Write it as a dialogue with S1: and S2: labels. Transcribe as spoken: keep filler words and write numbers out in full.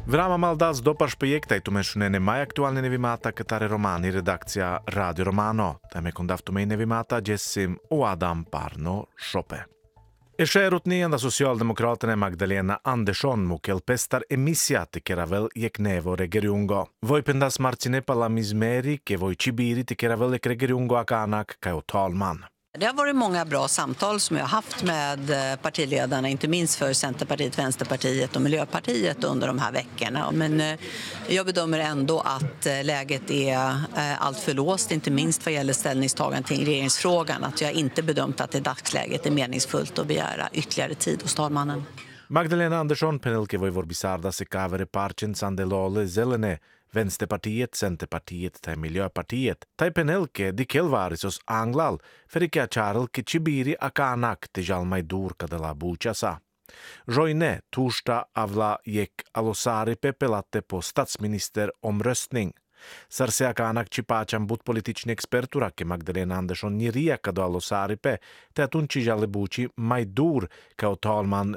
S1: Vrama maldas dopaš projekta i tumešune nemaj aktualne nevimata katare romani redakcija Radio Romano. Teme kondaftume nevimata Jessim och Adam Parno Shope. Ešerutnijanda socialdemokraterna Magdalena Andersson mukel pestar emisija tikeravel jeknevo regerungo. Vojpendas Marcine Palamizmeri ke vojčibiri tikeravel jek regerungo akanak kao talman.
S2: Det har varit många bra samtal som jag har haft med partiledarna, inte minst för Centerpartiet, Vänsterpartiet och Miljöpartiet under de här veckorna. Men jag bedömer ändå att läget är allt för låst, inte minst vad gäller ställningstagande till regeringsfrågan. Att jag inte bedömt att det i dagsläget är meningsfullt att begära ytterligare tid hos talmannen.
S1: Magdalena Andersson penelke voi vorbisarda se kavere parchen sandelole zelene, Vänsterpartiet, Centerpartiet tai Miljöpartiet. Tai penelke di kelvarisos anglal, ferike acharelke chibiri akanak te jalmai dur kadala buchasa. Roine torsdag avla jek alosari pepelatte på statsministeromröstning. Sarse akanak chipachan but politični ekspertura ke Magdalena Andersson niria kado alosari pe, te atunci jale buchi mai dur kao talman